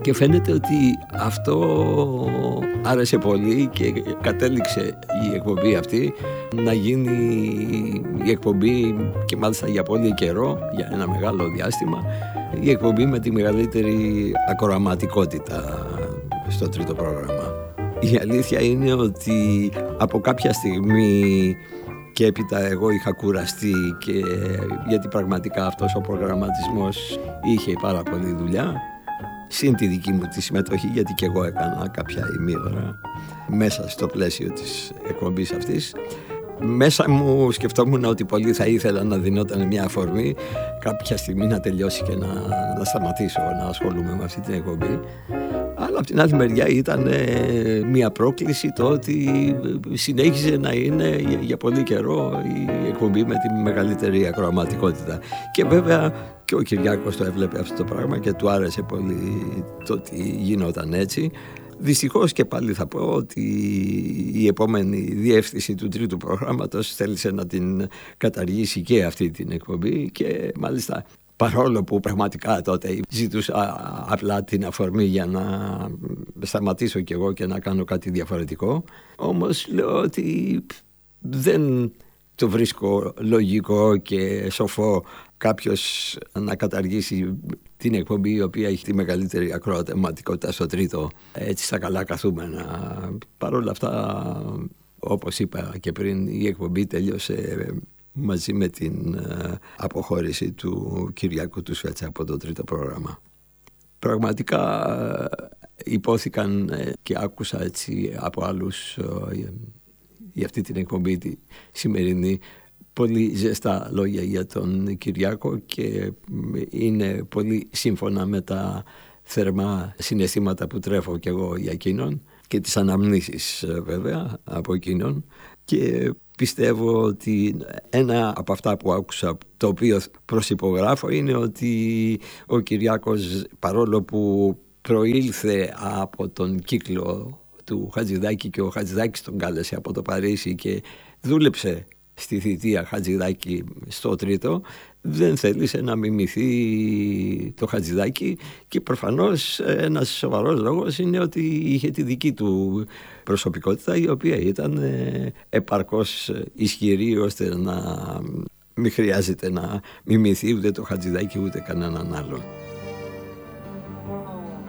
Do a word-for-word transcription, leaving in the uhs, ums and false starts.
Και φαίνεται ότι αυτό άρεσε πολύ και κατέληξε η εκπομπή αυτή να γίνει η εκπομπή, και μάλιστα για πολύ καιρό, για ένα μεγάλο διάστημα, η εκπομπή με τη μεγαλύτερη ακροαματικότητα στο τρίτο πρόγραμμα. Η αλήθεια είναι ότι από κάποια στιγμή και έπειτα εγώ είχα κουραστεί, και γιατί πραγματικά αυτός ο προγραμματισμός είχε πάρα πολλή δουλειά, συν τη δική μου τη συμμετοχή, γιατί και εγώ έκανα κάποια ημίωρα μέσα στο πλαίσιο της εκπομπής αυτής. Μέσα μου σκεφτόμουν ότι πολύ θα ήθελα να δινόταν μια αφορμή κάποια στιγμή να τελειώσει και να, να σταματήσω να ασχολούμαι με αυτή την εκπομπή. Αλλά από την άλλη μεριά ήταν ε, μια πρόκληση το ότι συνέχιζε να είναι για, για πολύ καιρό η εκπομπή με τη μεγαλύτερη ακροαματικότητα. Και βέβαια και ο Κυριάκος το έβλεπε αυτό το πράγμα και του άρεσε πολύ το ότι γινόταν έτσι. Δυστυχώς και πάλι θα πω ότι η επόμενη διεύθυνση του τρίτου προγράμματος θέλησε να την καταργήσει και αυτή την εκπομπή, και μάλιστα παρόλο που πραγματικά τότε ζητούσα απλά την αφορμή για να σταματήσω κι εγώ και να κάνω κάτι διαφορετικό, όμως λέω ότι δεν το βρίσκω λογικό και σοφό κάποιος να καταργήσει την εκπομπή η οποία έχει τη μεγαλύτερη ακροαματικότητα στο τρίτο, έτσι στα καλά καθούμενα. Παρ' όλα αυτά, όπως είπα και πριν, η εκπομπή τέλειωσε μαζί με την αποχώρηση του Κυριάκου του Σφέτσα από το τρίτο πρόγραμμα. Πραγματικά υπόθηκαν και άκουσα έτσι από άλλους για αυτή την εκπομπή τη σημερινή πολύ ζεστά λόγια για τον Κυριάκο, και είναι πολύ σύμφωνα με τα θερμά συναισθήματα που τρέφω κι εγώ για εκείνον και τις αναμνήσεις βέβαια από εκείνον. Και πιστεύω ότι ένα από αυτά που άκουσα, το οποίο προσυπογράφω, είναι ότι ο Κυριάκος, παρόλο που προήλθε από τον κύκλο του Χατζηδάκη και ο Χατζηδάκης τον κάλεσε από το Παρίσι και δούλεψε στη θητεία Χατζηδάκη στο τρίτο, δεν θέλησε να μιμηθεί το Χατζηδάκη, και προφανώς ένας σοβαρός λόγος είναι ότι είχε τη δική του προσωπικότητα, η οποία ήταν επαρκώς ισχυρή ώστε να μην χρειάζεται να μιμηθεί ούτε το Χατζηδάκη ούτε κανέναν άλλο.